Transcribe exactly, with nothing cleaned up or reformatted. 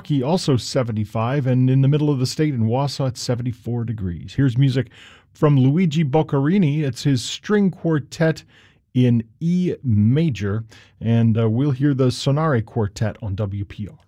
Milwaukee, also seventy-five, and in the middle of the state in Wausau, it's seventy-four degrees. Here's music from Luigi Boccherini. It's his string quartet in E major, and uh, we'll hear the Sonare Quartet on W P O.